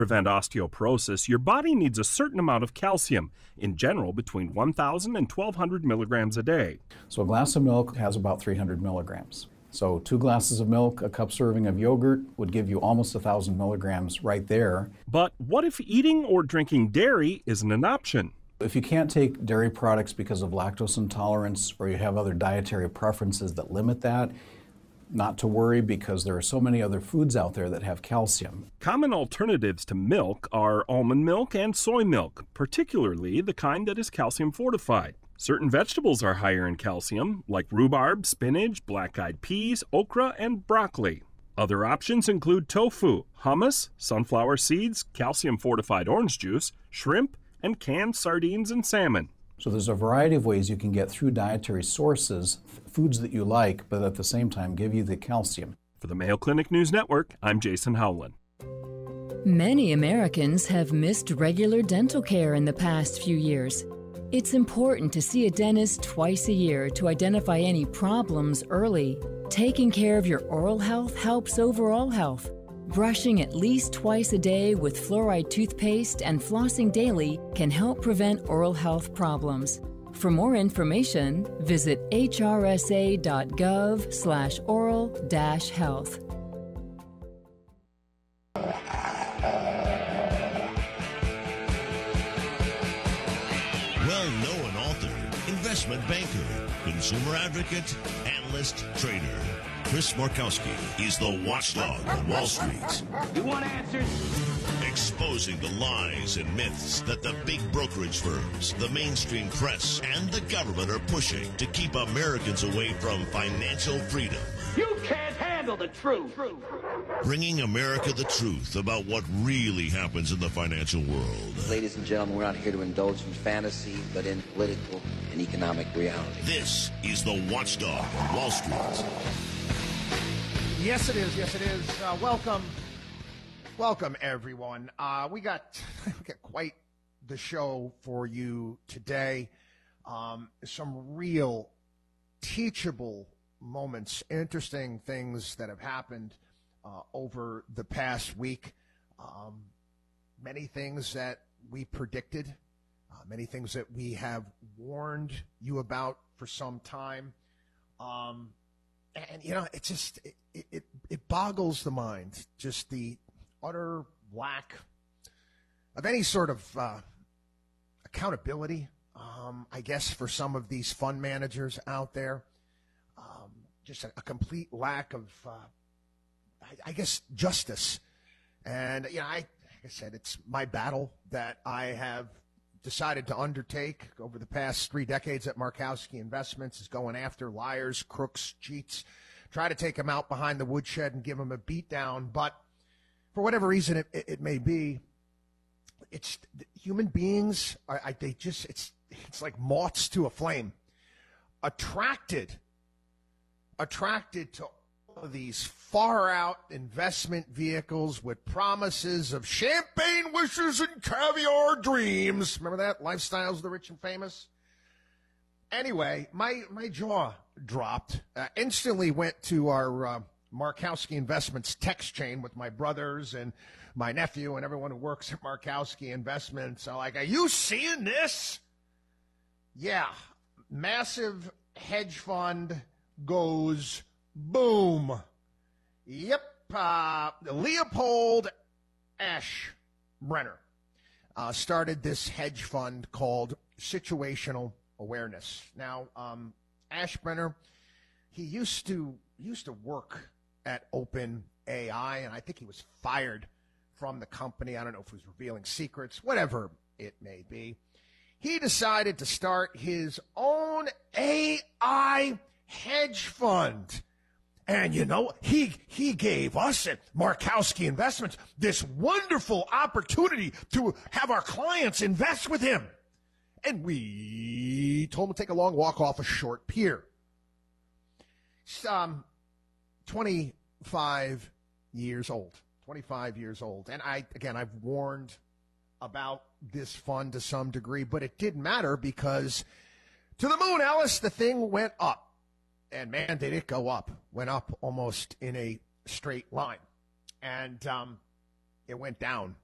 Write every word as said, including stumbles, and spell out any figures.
prevent osteoporosis, your body needs a certain amount of calcium, in general between one thousand and twelve hundred milligrams a day. So a glass of milk has about three hundred milligrams. So two glasses of milk, a cup serving of yogurt would give you almost one thousand milligrams right there. But what if eating or drinking dairy isn't an option? If you can't take dairy products because of lactose intolerance or you have other dietary preferences that limit that, not to worry because there are so many other foods out there that have calcium. Common alternatives to milk are almond milk and soy milk, particularly the kind that is calcium fortified. Certain vegetables are higher in calcium, like rhubarb, spinach, black-eyed peas, okra, and broccoli. Other options include tofu, hummus, sunflower seeds, calcium-fortified orange juice, shrimp, and canned sardines and salmon. So there's a variety of ways you can get through dietary sources, foods that you like, but at the same time give you the calcium. For the Mayo Clinic News Network, I'm Jason Howland. Many Americans have missed regular dental care in the past few years. It's important to see a dentist twice a year to identify any problems early. Taking care of your oral health helps overall health. Brushing at least twice a day with fluoride toothpaste and flossing daily can help prevent oral health problems. For more information, visit h r s a dot gov slash oral dash health. Well-known author, investment banker, consumer advocate, analyst, trader. Chris Markowski is the watchdog on Wall Street. You want answers? Exposing the lies and myths that the big brokerage firms, the mainstream press, and the government are pushing to keep Americans away from financial freedom. You can't handle the truth. Bringing America the truth about what really happens in the financial world. Ladies and gentlemen, we're not here to indulge in fantasy, but in political and economic reality. This is the watchdog on Wall Street. Yes, it is. Yes, it is. Uh, welcome. Welcome, everyone. Uh, we got we got quite the show for you today. Um, some real teachable moments, interesting things that have happened uh, over the past week. Um, many things that we predicted, uh, many things that we have warned you about for some time. Um, and, you know, it just, it, it, it boggles the mind, just the utter lack of any sort of uh, accountability, um, I guess, for some of these fund managers out there. Um, just a, a complete lack of, uh, I, I guess, justice. And, you know, I, like I said, it's my battle that I have decided to undertake over the past three decades at Markowski Investments, is going after liars, crooks, cheats, try to take them out behind the woodshed and give them a beat down. But for whatever reason it, it, it may be, it's human beings are, I, they just, it's, it's like moths to a flame, attracted, attracted to all of these far out investment vehicles with promises of champagne wishes and caviar dreams. Remember that? Lifestyles of the Rich and Famous. Anyway, my, my jaw dropped, uh, instantly went to our, uh, Markowski Investments text chain with my brothers and my nephew and everyone who works at Markowski Investments. I'm like, are you seeing this? Yeah. Massive hedge fund goes boom. Yep. Uh, Leopold Aschbrenner uh, started this hedge fund called Situational Awareness. Now, um, Aschbrenner, he used to used to work at Open A I, and I think he was fired from the company. I don't know if he was revealing secrets, whatever it may be. He decided to start his own A I hedge fund. And, you know, he he gave us at Markowski Investments this wonderful opportunity to have our clients invest with him. And we told him to take a long walk off a short pier. Um, twenty-five years old. twenty-five years old. And I, again, I've warned about this fund to some degree, but it didn't matter because to the moon, Alice, the thing went up. And man, did it go up. Went up almost in a straight line. And um, it went down